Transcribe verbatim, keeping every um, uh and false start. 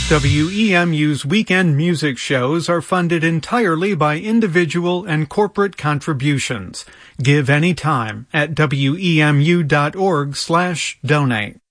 W E M U's weekend music shows are funded entirely by individual and corporate contributions. Give anytime at W E M U dot org slash donate.